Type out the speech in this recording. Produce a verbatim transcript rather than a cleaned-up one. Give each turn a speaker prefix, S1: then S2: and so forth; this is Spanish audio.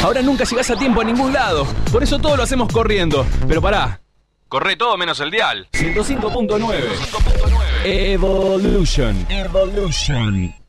S1: Ahora nunca llegás a tiempo a ningún lado. Por eso todo lo hacemos corriendo. Pero pará. Corre todo menos el dial. ciento cinco punto nueve. Evolution. Evolution.